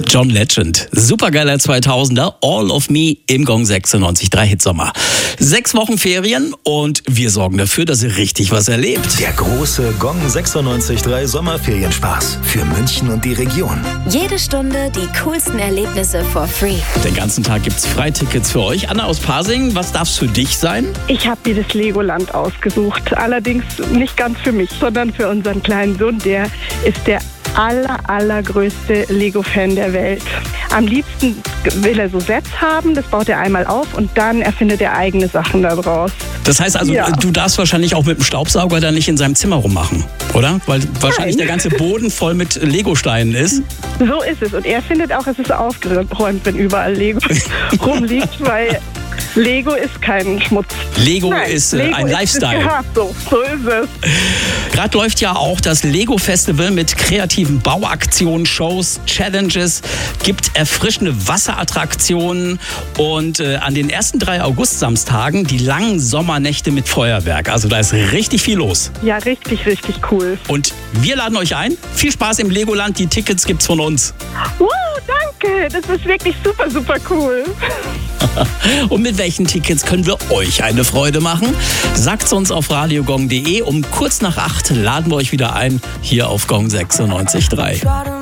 John Legend. Supergeiler 2000er, All of Me im Gong 96.3 Hitsommer. 6 Wochen Ferien und wir sorgen dafür, dass ihr richtig was erlebt. Der große Gong 96.3 Sommerferienspaß für München und die Region. Jede Stunde die coolsten Erlebnisse for free. Den ganzen Tag gibt's Freitickets für euch. Anna aus Pasing, was darf's für dich sein? Ich habe mir das Legoland ausgesucht. Allerdings nicht ganz für mich, sondern für unseren kleinen Sohn. Der ist der allergrößte Lego-Fan der Welt. Am liebsten will er so Sets haben, das baut er einmal auf und dann erfindet er eigene Sachen daraus. Das heißt also, Du darfst wahrscheinlich auch mit dem Staubsauger da nicht in seinem Zimmer rummachen, oder? Weil wahrscheinlich der ganze Boden voll mit Lego-Steinen ist. So ist es. Und er findet auch, es ist aufgeräumt, wenn überall Lego rumliegt, weil Lego ist kein Schmutz. Lego ist ein Lifestyle. Ja, so ist es. Gerade läuft ja auch das Lego-Festival mit kreativen Bauaktionen, Shows, Challenges, gibt erfrischende Wasserattraktionen und an den ersten 3 August-Samstagen die langen Sommernächte mit Feuerwerk. Also da ist richtig viel los. Ja, richtig cool. Und wir laden euch ein. Viel Spaß im Legoland. Die Tickets gibt's von uns. Wow, danke. Das ist wirklich super cool. Und mit welchen Tickets können wir euch eine Freude machen? Sagt's uns auf radiogong.de. Um kurz nach 8 laden wir euch wieder ein, hier auf Gong 96.3.